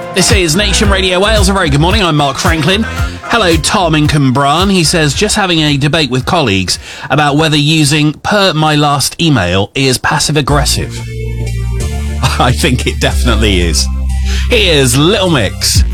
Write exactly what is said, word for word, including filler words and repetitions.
This is Nation Radio Wales. A very good morning. I'm Mark Franklin. Hello, Tom in Cwmbran. He says, just having a debate with colleagues about whether using per my last email is passive-aggressive. I think it definitely is. Here's Little Mix.